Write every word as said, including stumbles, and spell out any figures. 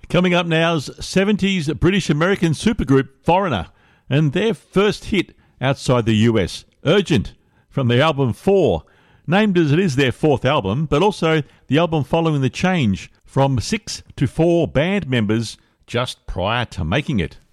Coming up now is seventies British-American supergroup Foreigner and their first hit outside the U S, Urgent, from their album Four, named as it is their fourth album, but also the album following the change from six to four band members just prior to making it.